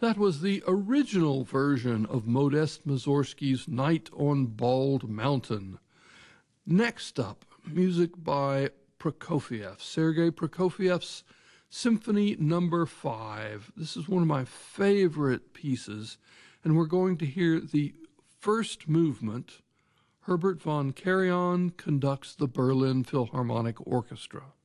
That was the original version of Modest Mussorgsky's Night on Bald Mountain. Next up, music by Prokofiev, Sergei Prokofiev's Symphony No. 5. This is one of my favorite pieces, and we're going to hear the first movement. Herbert von Karajan conducts the Berlin Philharmonic Orchestra.